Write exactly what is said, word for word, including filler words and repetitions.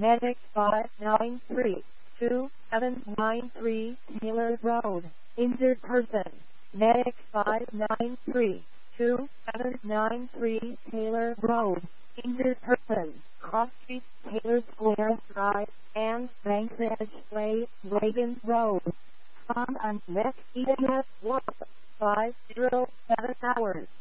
Medic five nine three two seven nine three Taylor Road. Injured person. Medic five nine three two seven nine three Taylor Road. Injured person. Cross Street, Taylor Square Drive, and Banksidge Way, Reagan Road. Found on next E M S one five zero seven hours.